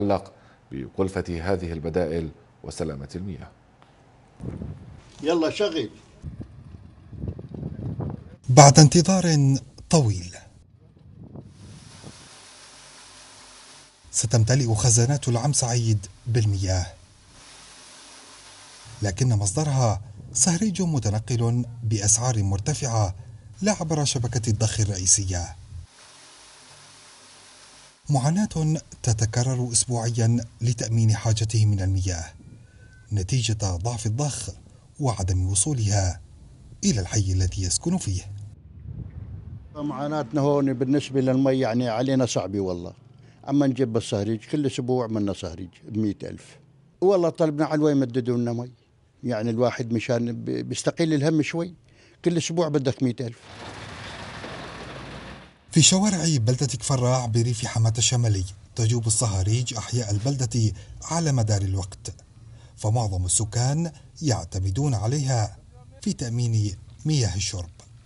يتعلق بكلفة هذه البدائل وسلامة المياه. يلا شغل. بعد انتظار طويل ستمتلئ خزانات العم سعيد بالمياه، لكن مصدرها صهريج متنقل بأسعار مرتفعة لا عبر شبكة الضخ الرئيسية. معاناة تتكرر أسبوعيا لتأمين حاجته من المياه نتيجة ضعف الضخ وعدم وصولها إلى الحي الذي يسكن فيه. معاناتنا هون بالنسبة للمي يعني علينا صعبة والله. أما نجيب الصهريج كل أسبوع منا صهريج ب100,000. والله طلبنا على الوين يمددوا لنا مي، يعني الواحد مشان بيستقل الهم شوي، كل أسبوع بدك 100,000. في شوارع بلدة كفراع بريف حماة الشمالي تجوب الصهاريج أحياء البلدة على مدار الوقت، فمعظم السكان يعتمدون عليها في تأمين مياه الشرب.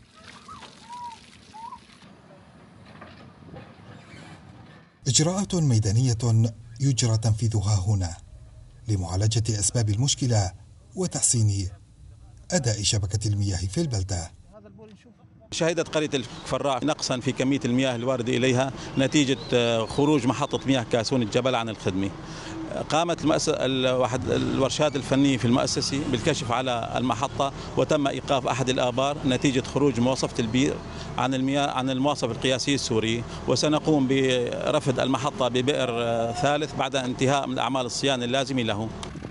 إجراءات ميدانية يجرى تنفيذها هنا لمعالجة أسباب المشكلة وتحسين أداء شبكة المياه في البلدة. شهدت قرية الكفراع نقصا في كمية المياه الواردة إليها نتيجة خروج محطة مياه كاسون الجبل عن الخدمة. قامت الورشات الفنية في المؤسسة بالكشف على المحطة، وتم إيقاف أحد الآبار نتيجة خروج مواصفة البئر عن المياه عن المواصفة القياسية السورية، وسنقوم برفد المحطة ببئر ثالث بعد انتهاء من أعمال الصيانة اللازمة له.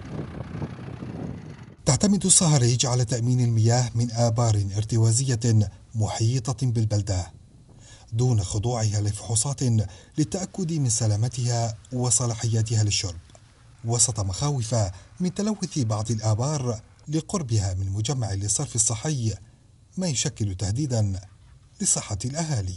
تعتمد الصهريج على تأمين المياه من آبار ارتوازية محيطة بالبلدة دون خضوعها لفحوصات للتأكد من سلامتها وصلاحيتها للشرب، وسط مخاوف من تلوث بعض الآبار لقربها من مجمع للصرف الصحي، ما يشكل تهديدا لصحة الأهالي.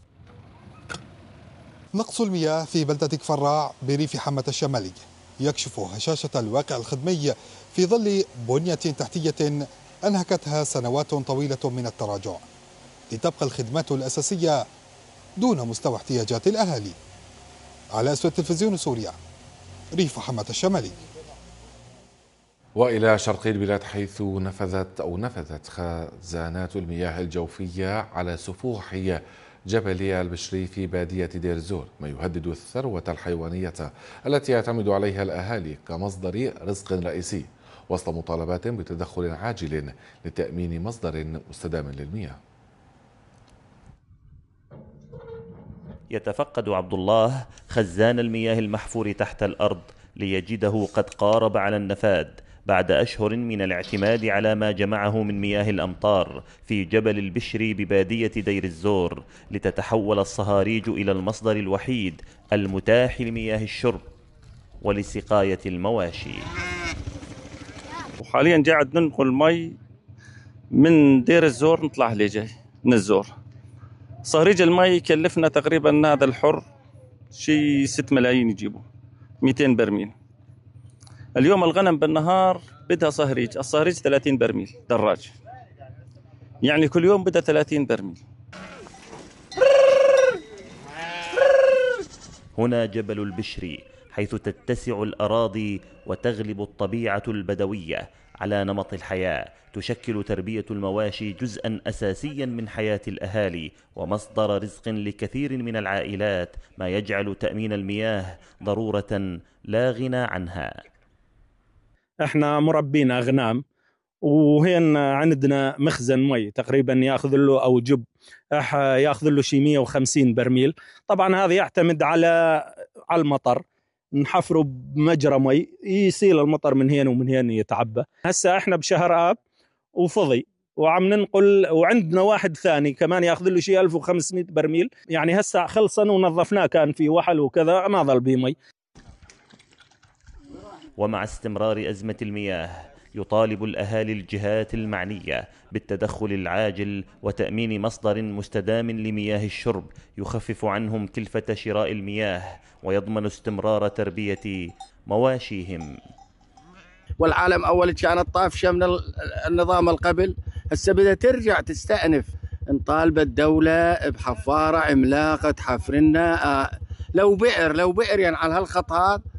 نقص المياه في بلدة كفراع بريف حماة الشمالي يكشف هشاشة الواقع الخدمي في ظل بنية تحتية أنهكتها سنوات طويلة من التراجع، لتبقى الخدمات الأساسية دون مستوى احتياجات الأهالي. على أسود تلفزيون سوريا، ريف حماة الشمالي. وإلى شرقي البلاد، حيث نفذت خزانات المياه الجوفية على سفوح جبل البشري في بادية دير الزور، ما يهدد الثروة الحيوانية التي يعتمد عليها الأهالي كمصدر رزق رئيسي، وسط مطالبات بتدخل عاجل لتأمين مصدر مستدام للمياه. يتفقد عبد الله خزان المياه المحفور تحت الأرض ليجده قد قارب على النفاد بعد أشهر من الاعتماد على ما جمعه من مياه الأمطار في جبل البشري ببادية دير الزور، لتتحول الصهاريج إلى المصدر الوحيد المتاح لمياه الشرب ولسقاية المواشي. وحاليا قاعد ننقل مي من دير الزور نطلع لجاي من الزور. صهريج المي يكلفنا تقريبا هذا الحر شي 6 ملايين يجيبه 200 برميل. اليوم الغنم بالنهار بدها صهريج، الصهريج 30 برميل دراج، يعني كل يوم بدها 30 برميل. هنا جبل البشري، حيث تتسع الأراضي وتغلب الطبيعة البدوية على نمط الحياة، تشكل تربية المواشي جزءا أساسيا من حياة الأهالي ومصدر رزق لكثير من العائلات، ما يجعل تأمين المياه ضرورة لا غنى عنها. احنا مربين أغنام، وهين عندنا مخزن مي تقريبا ياخذ له او جب ياخذ له شي 150 برميل. طبعا هذا يعتمد على المطر، نحفره بمجرى مي يسيل المطر من هنا ومن هنا يتعبى. هسه احنا بشهر آب وفضي وعم ننقل، وعندنا واحد ثاني كمان ياخذ له شي 1500 برميل، يعني هسه خلصنا ونظفناه، كان في وحل وكذا ما ظل بيه مي. ومع استمرار أزمة المياه يطالب الأهالي الجهات المعنية بالتدخل العاجل وتأمين مصدر مستدام لمياه الشرب يخفف عنهم كلفة شراء المياه ويضمن استمرار تربية مواشيهم. والعالم أول كانت طافشة من النظام القبل، هسه بدها ترجع تستأنف. نطالب الدولة بحفارة عملاقة تحفر لنا لو بئر يعني على هالخط هذا